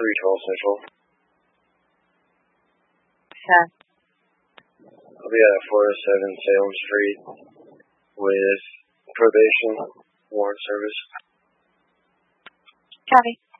312 Central. Sure. I'll be at 407 Salem Street with probation warrant service. Copy.